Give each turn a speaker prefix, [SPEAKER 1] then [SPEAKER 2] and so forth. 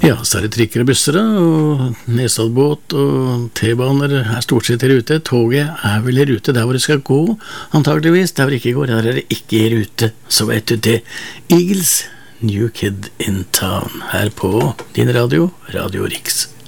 [SPEAKER 1] Ja, så er det trikker og busser da, og Nesodbåt og T-baner er stort sett i rute. Toget er vel i rute der hvor det skal gå, antageligvis. Der hvor det ikke går, der er det ikke i rute. Så vet du det. Eagles, New Kid in Town, her på din radio, Radio Riks.